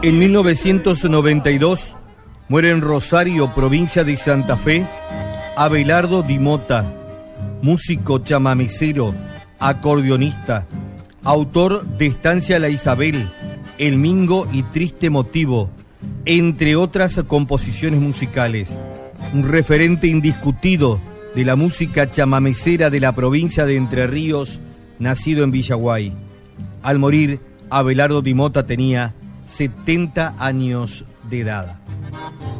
En 1992 muere en Rosario, provincia de Santa Fe, Abelardo Di Mota, músico chamamecero, acordeonista, autor de Estancia La Isabel, El Mingo y Triste Motivo, entre otras composiciones musicales. Un referente indiscutido de la música chamamecera de la provincia de Entre Ríos, nacido en Villaguay. Al morir, Abelardo Di Mota tenía 70 años de edad.